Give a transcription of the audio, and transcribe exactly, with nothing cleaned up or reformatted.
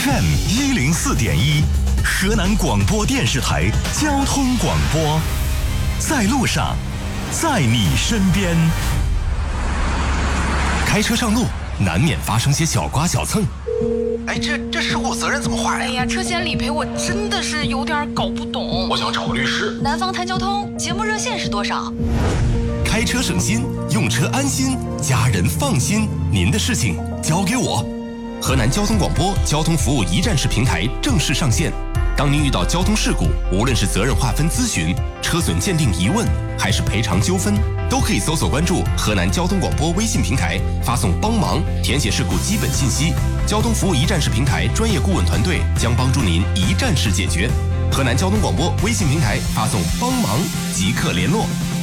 F M 一零四点一，河南广播电视台交通广播，在路上，在你身边。开车上路，难免发生些小刮小蹭。 哎，这这事故责任怎么划呀？ 哎呀，车险理赔我真的是有点搞不懂。 我想找个律师。 南方谈交通节目热线是多少？ 开车省心，用车安心，家人放心。您的事情交给我。河南交通广播交通服务一站式平台正式上线。当您遇到交通事故，无论是责任划分咨询、车损鉴定疑问，还是赔偿纠纷，都可以搜索关注河南交通广播微信平台，发送帮忙，填写事故基本信息。交通服务一站式平台专业顾问团队将帮助您一站式解决。河南交通广播微信平台发送帮忙即刻联络。